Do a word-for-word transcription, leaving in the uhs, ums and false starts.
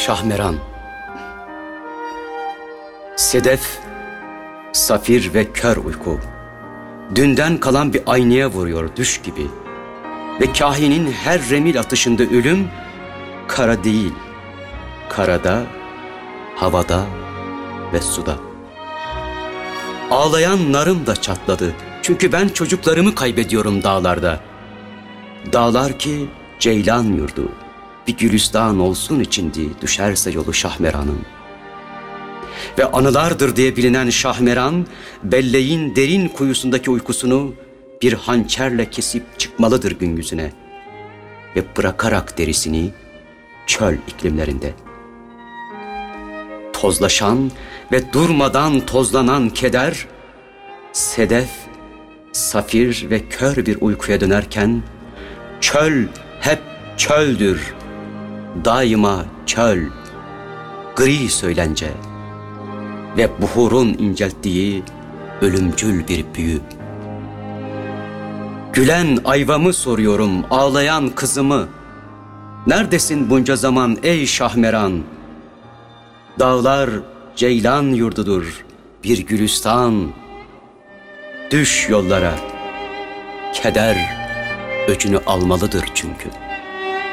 Şahmeran. Sedef, safir ve kör uyku. Dünden kalan bir aynaya vuruyor düş gibi. Ve kahinin her remil atışında ölüm, kara değil, karada, havada ve suda. Ağlayan narım da çatladı. Çünkü ben çocuklarımı kaybediyorum dağlarda. Dağlar ki ceylan yurdu, bir gülistan olsun içindi düşerse yolu Şahmeran'ın. Ve anılardır diye bilinen Şahmeran, belleğin derin kuyusundaki uykusunu bir hançerle kesip çıkmalıdır gün yüzüne. Ve bırakarak derisini çöl iklimlerinde. Tozlaşan ve durmadan tozlanan keder, sedef, safir ve kör bir uykuya dönerken, çöl hep çöldür, daima çöl, gri söylence ve buhurun incelttiği ölümcül bir büyü. Gülen ayvamı soruyorum, ağlayan kızımı, neredesin bunca zaman ey Şahmeran? Dağlar ceylan yurdudur, bir gülistan. Düş yollara, keder öcünü almalıdır çünkü.